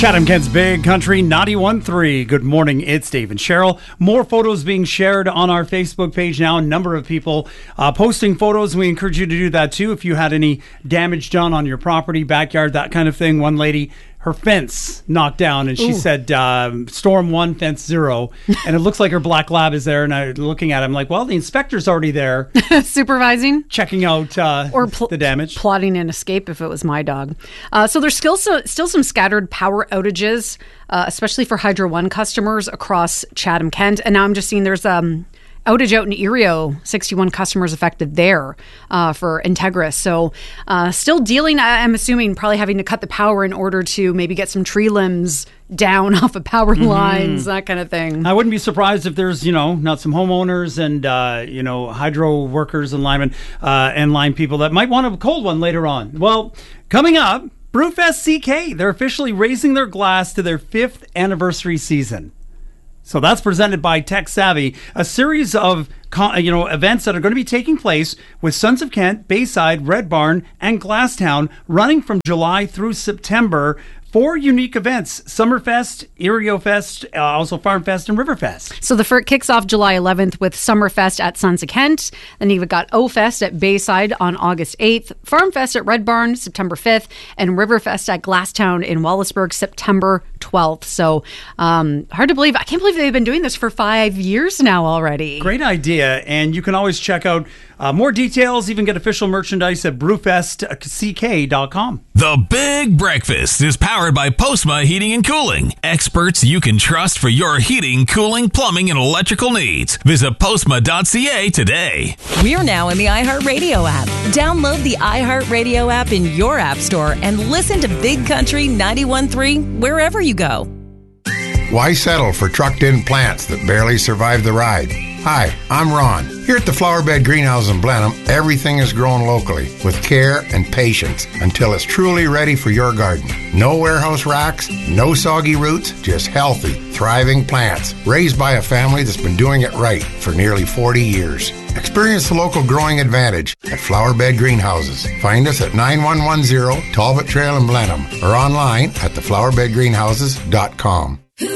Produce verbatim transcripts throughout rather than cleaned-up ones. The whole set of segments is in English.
Chatham-Kent's Big Country ninety-one point three. Good morning, it's Dave and Cheryl. More photos being shared on our Facebook page now. A number of people uh, posting photos. We encourage you to do that too. If you had any damage done on your property, backyard, that kind of thing. One lady, her fence knocked down, and she Ooh. said um, storm one, fence zero. And it looks like her black lab is there. And I'm looking at it, I'm like, well, the inspector's already there. Supervising? Checking out uh, or pl- the damage. Plotting an escape if it was my dog. Uh, so there's still, so, still some scattered power outages, uh, especially for Hydro One customers across Chatham-Kent. And now I'm just seeing there's... um. outage out in Erio, sixty-one customers affected there uh, for Integris. So uh, still dealing, I'm assuming, probably having to cut the power in order to maybe get some tree limbs down off of power mm-hmm. lines, that kind of thing. I wouldn't be surprised if there's, you know, not some homeowners and, uh, you know, hydro workers and linemen uh, and line people that might want a cold one later on. Well, coming up, Brewfest C K. They're officially raising their glass to their fifth anniversary season. So that's presented by Tech Savvy, a series of you know events that are going to be taking place with Sons of Kent, Bayside, Red Barn, and Glasstown, running from July through September. Four unique events: Summerfest, ErioFest, uh, also Farmfest, and Riverfest. So the F I R kicks off July eleventh with Summerfest at Sons of Kent. Then you've got O-Fest at Bayside on August eighth, Farmfest at Red Barn September fifth, and Riverfest at Glasstown in Wallaceburg September twelfth. So um, hard to believe. I can't believe they've been doing this for five years now already. Great idea. And you can always check out uh, more details, even get official merchandise at brewfest c k dot com. The Big Breakfast is powered by Postma Heating and Cooling. Experts you can trust for your heating, cooling, plumbing, and electrical needs. Visit postma dot c a today. We're now in the iHeartRadio app. Download the iHeartRadio app in your app store and listen to Big Country ninety-one point three wherever you go. Why settle for trucked-in plants that barely survive the ride? Hi, I'm Ron. Here at the Flowerbed Greenhouse in Blenheim, everything is grown locally with care and patience until it's truly ready for your garden. No warehouse racks, no soggy roots, just healthy, thriving plants raised by a family that's been doing it right for nearly forty years. Experience the local growing advantage at Flowerbed Greenhouses. Find us at nine one one zero Talbot Trail in Blenheim or online at the flowerbed greenhouses dot com.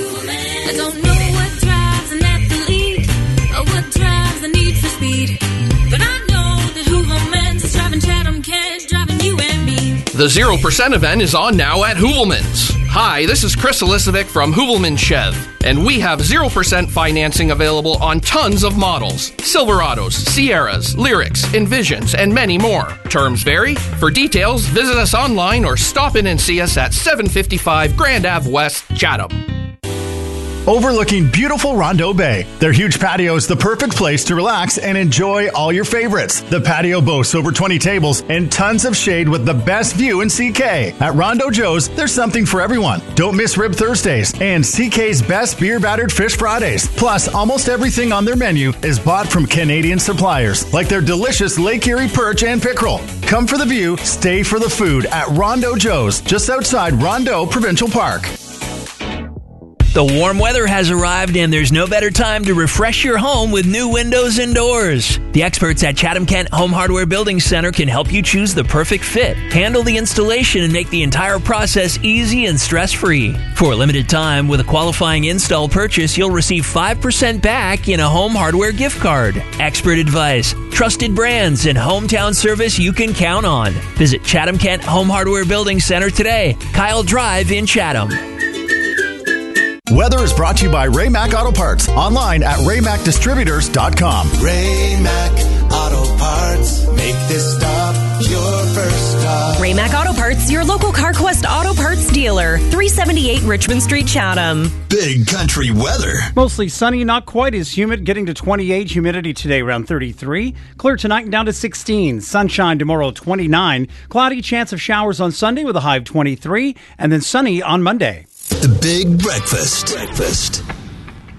I don't know what drives an athlete or what drives the need for speed, but I know that Hooverman's is driving Chatham-Kent, driving you and me. The zero percent event is on now at Hoovelman's. Hi, this is Chris Elisovic from Hoovelman Chev, and we have zero percent financing available on tons of models. Silverados, Sierras, Lyrics, Envisions, and many more. Terms vary. For details, visit us online or stop in and see us at seven fifty-five Grand Ave West, Chatham. Overlooking beautiful Rondeau Bay, their huge patio is the perfect place to relax and enjoy all your favorites. The patio boasts over twenty tables and tons of shade with the best view in C K. At Rondeau Joe's, there's something for everyone. Don't miss Rib Thursdays and C K's best beer battered fish Fridays. Plus, almost everything on their menu is bought from Canadian suppliers, like their delicious Lake Erie perch and pickerel. Come for the view, stay for the food at Rondeau Joe's, just outside Rondeau Provincial Park. The warm weather has arrived, and there's no better time to refresh your home with new windows and doors. The experts at Chatham-Kent Home Hardware Building Center can help you choose the perfect fit, handle the installation, and make the entire process easy and stress-free. For a limited time, with a qualifying install purchase, you'll receive five percent back in a home hardware gift card. Expert advice, trusted brands, and hometown service you can count on. Visit Chatham-Kent Home Hardware Building Center today, Kyle Drive in Chatham. Weather is brought to you by Ray Mac Auto Parts. Online at ray mac distributors dot com. Ray Mac Auto Parts. Make this stop your first stop. Ray Mac Auto Parts, your local CarQuest Auto Parts dealer. three seventy-eight Richmond Street, Chatham. Big Country weather. Mostly sunny, not quite as humid. Getting to twenty-eight. Humidity today around thirty-three. Clear tonight and down to sixteen. Sunshine tomorrow twenty-nine. Cloudy, chance of showers on Sunday with a high of twenty-three. And then sunny on Monday. The Big Breakfast. Breakfast.